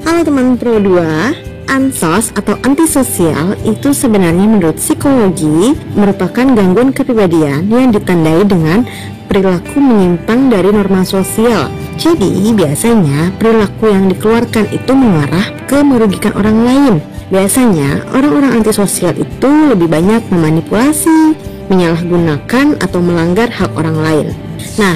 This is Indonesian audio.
Halo teman Pro 2, ansos atau antisosial itu sebenarnya menurut psikologi merupakan gangguan kepribadian yang ditandai dengan perilaku menyimpang dari norma sosial. Jadi biasanya perilaku yang dikeluarkan itu mengarah ke merugikan orang lain. Biasanya orang-orang antisosial itu lebih banyak memanipulasi, menyalahgunakan atau melanggar hak orang lain.